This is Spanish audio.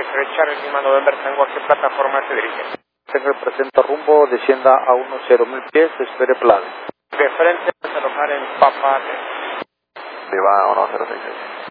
X-Ray Charlie, Lima November Tango, ¿a qué plataforma se dirige? Se representa rumbo, descienda a 10.000 pies, espere plan. De frente, a alojar en Papa. Se va a 1066.